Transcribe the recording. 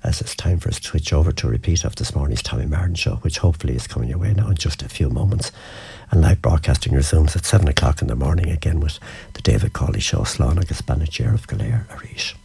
as it's time for us to switch over to a repeat of this morning's Tommy Martin show, which hopefully is coming your way now in just a few moments. And live broadcasting resumes at 7 o'clock in the morning again with the David Cawley Show, Slán agus Banachir of Galéir Arís.